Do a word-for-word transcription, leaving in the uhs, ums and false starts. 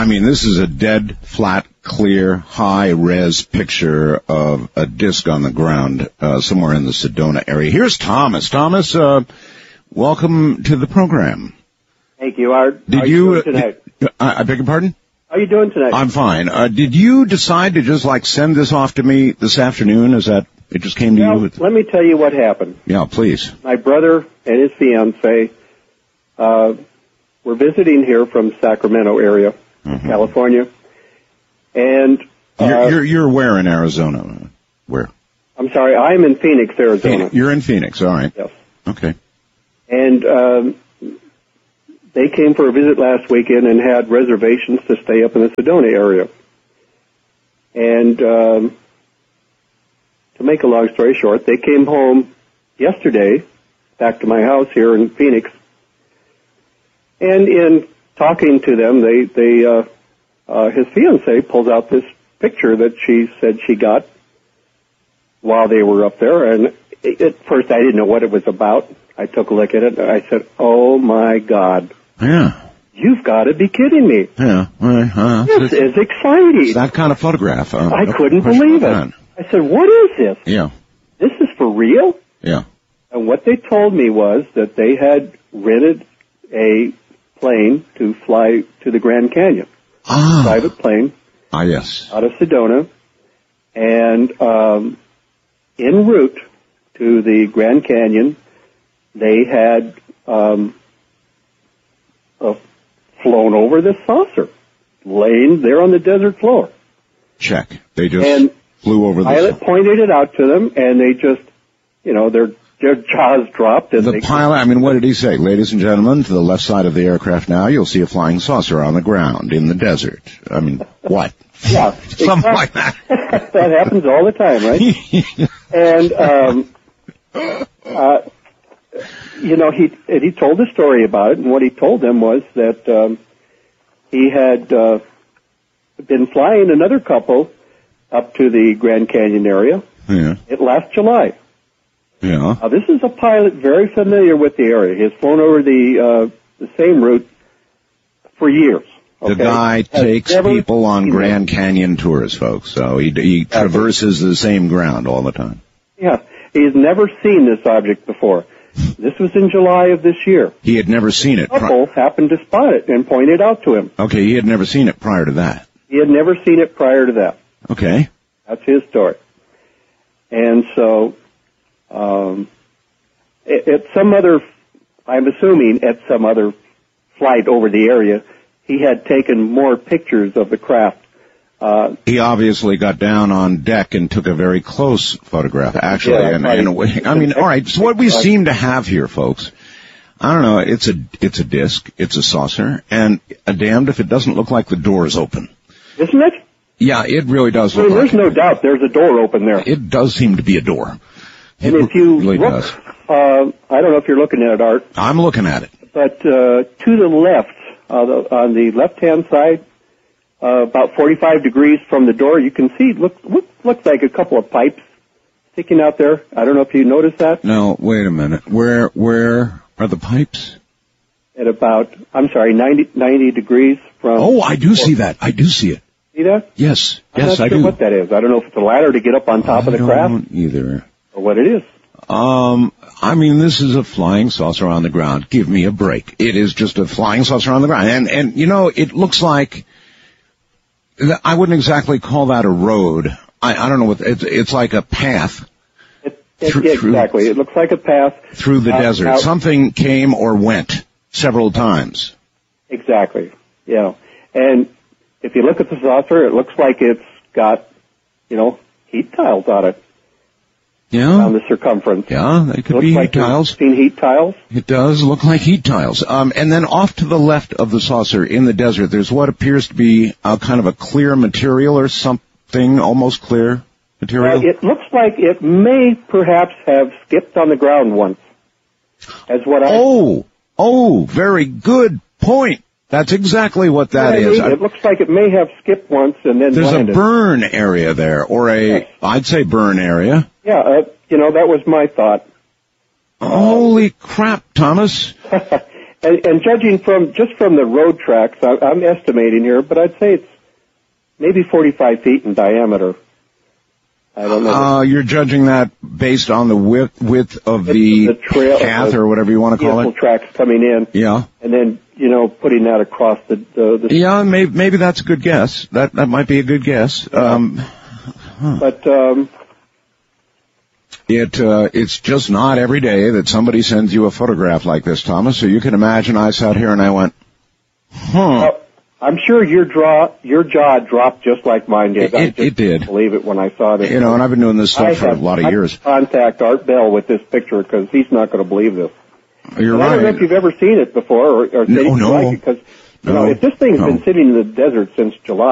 I mean, this is a dead, flat, clear, high-res picture of a disc on the ground uh, somewhere in the Sedona area. Here's Thomas. Thomas, uh, welcome to the program. Thank you, Art. Did How you, are you doing tonight? Did, I, I beg your pardon? How are you doing tonight? I'm fine. Uh, did you decide to just, like, send this off to me this afternoon? Is that, it just came to well, you? With... Let me tell you what happened. Yeah, please. My brother and his fiancée uh, were visiting here from Sacramento area, mm-hmm. California. And uh, you're, you're you're where in Arizona? Where? I'm sorry, I'm in Phoenix, Arizona. Phoenix. You're in Phoenix, all right. Yes. Okay. And um, they came for a visit last weekend and had reservations to stay up in the Sedona area. And um, to make a long story short, they came home yesterday, back to my house here in Phoenix. And in talking to them, they they uh, uh, his fiancée pulls out this picture that she said she got while they were up there. And at first, I didn't know what it was about. I took a look at it, and I said, "Oh my God! Yeah, you've got to be kidding me! Yeah, well, uh, this is exciting. It's that kind of photograph. Uh, I no couldn't believe it. That. I said, "What is this? Yeah, this is for real?" Yeah. And what they told me was that they had rented a plane to fly to the Grand Canyon. Ah. Private plane. Ah, yes. Out of Sedona. And um, en route to the Grand Canyon, they had um, uh, flown over this saucer, laying there on the desert floor. Check. They just and flew over the pilot pointed it out to them, and they just, you know, their their jaws dropped. And the they pilot, I mean, what did he say? Ladies and gentlemen, to the left side of the aircraft now, you'll see a flying saucer on the ground in the desert. I mean, what? Yeah. Something like that. That happens all the time, right? And, um, uh, you know, he, and he told the story about it, and what he told them was that, um, he had, uh, been flying another couple up to the Grand Canyon area. Yeah. It last July. Yeah. Now, this is a pilot very familiar with the area. He has flown over the uh, the same route for years. Okay? The guy takes people on Grand Canyon tours, folks, so he, he traverses the same ground all the time. Yeah. He's never seen this object before. This was in July of this year. He had never seen it. A couple pri- happened to spot it and point it out to him. Okay, he had never seen it prior to that. He had never seen it prior to that. Okay. That's his story. And so... Um, at, at some other, I'm assuming at some other flight over the area, he had taken more pictures of the craft. Uh, he obviously got down on deck and took a very close photograph, actually. Yeah, and, and right. I mean, all right. So what we seem to have here, folks, I don't know. It's a it's a disc, it's a saucer, and a damned if it doesn't look like the door is open. Isn't it? Yeah, it really does. I Look mean, there's like no it. doubt there's a door open there. It does seem to be a door. And It if you really look, does. uh, I don't know if you're looking at it, Art. I'm looking at it. But uh, to the left, uh, the, on the left-hand side, uh, about forty-five degrees from the door, you can see, look, look, looks like a couple of pipes sticking out there. I don't know if you noticed that. No, wait a minute. Where where are the pipes? At about, I'm sorry, ninety, ninety degrees from... Oh, I do see that. I do see it. See that? Yes. I'm Yes, not I sure do. what that is. I don't know if it's a ladder to get up on top I of the craft. don't either. Or what it is. Um, I mean, this is a flying saucer on the ground. Give me a break. It is just a flying saucer on the ground. And, and, you know, it looks like, I wouldn't exactly call that a road. I, I don't know what, it's, it's like a path. It, it, through, exactly. It looks like a path. Through the uh, desert. out. Something came or went several times. Exactly. Yeah. And if you look at the saucer, it looks like it's got, you know, heat tiles on it. Yeah. On the circumference. Yeah, they could it be heat like tiles. Seen heat tiles? It does look like heat tiles. Um, and then off to the left of the saucer in the desert, there's what appears to be a kind of a clear material or something, almost clear material. Uh, it looks like it may perhaps have skipped on the ground once. As what I... Oh, oh, very good point. That's exactly what that you know is. what I mean? It looks like it may have skipped once and then There's landed. a burn area there, or a, Yes. I'd say burn area. Yeah, uh, you know, that was my thought. Holy crap, Thomas. And, and judging from just from the road tracks, I, I'm estimating here, but I'd say it's maybe forty-five feet in diameter. I don't know. Uh, you're judging that based on the width, width of the, the trail, path or whatever you want to call it? Tracks coming in. Yeah. And then, you know, putting that across the... the, the yeah, maybe, maybe that's a good guess. That that might be a good guess. Yeah. Um, huh. But... Um, It, uh, it's just not every day that somebody sends you a photograph like this, Thomas, so you can imagine I sat here and I went, huh. Uh, I'm sure your draw, your jaw dropped just like mine did. It, I just it did. believe it when I saw this. You know, and I've been doing this stuff I for have, a lot of I years. Contact Art Bell with this picture because he's not going to believe this. You're and right. I don't know if you've ever seen it before or, or no, anything no. like it because, you no, know, if this thing's no. been sitting in the desert since July,